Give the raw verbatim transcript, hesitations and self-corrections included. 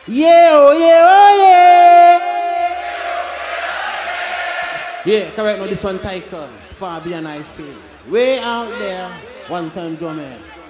Yeah, oh yeah, oh yeah. Yeah, correct. Now this one title, Far Beyond I Say. Way out there, one time drummer.